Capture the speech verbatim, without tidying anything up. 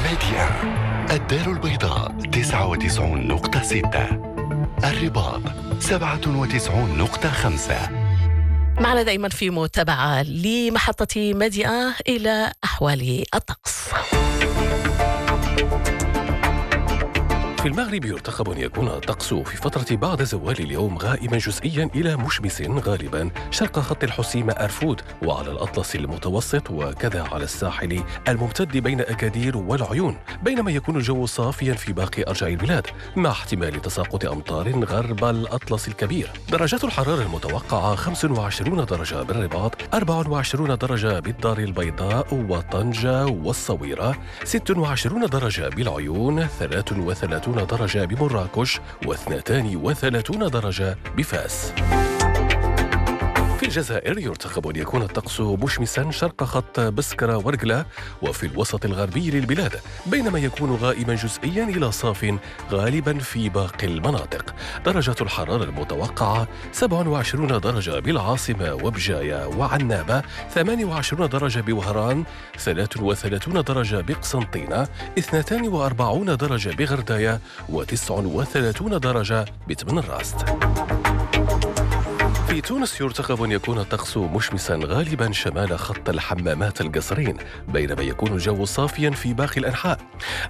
بادئة. الدار البيضاء تسعة وتسعون نقطة ستة، الرباط سبعة وتسعون نقطة خمسة. معنا دائما في متابعة لمحطة مادئة إلى أحوال الطقس. في المغرب يرتقب أن يكون الطقس في فترة بعد زوال اليوم غائما جزئيا إلى مشمس غالبا شرق خط الحسيمة أرفود وعلى الأطلس المتوسط، وكذا على الساحل الممتد بين أكادير والعيون، بينما يكون الجو صافيا في باقي أرجاء البلاد مع احتمال تساقط أمطار غرب الأطلس الكبير. درجات الحرارة المتوقعة خمسة وعشرين درجة بالرباط، أربعة وعشرين درجة بالدار البيضاء وطنجة والصويرة، ستة وعشرين درجة بالعيون، ثلاثة وثلاثين درجة بمراكش، واثنتان وثلاثين درجة بفاس. في الجزائر يرتقب أن يكون الطقس مشمسا شرق خط بسكرة ورقلة وفي الوسط الغربي للبلاد، بينما يكون غائما جزئيا إلى صاف غالبا في باقي المناطق. درجات الحرارة المتوقعة سبعة وعشرين درجة بالعاصمة وبجاية وعنابة، ثمانية وعشرين درجة بوهران، ثلاثة وثلاثين درجة بقسنطينة، اثنتان وأربعين درجة بغرداية، وتسعة وثلاثين درجة بتمن الراست. في تونس يرتقب أن يكون الطقس مشمسا غالبا شمال خط الحمامات القصرين، بينما يكون الجو صافيا في باقي الأنحاء.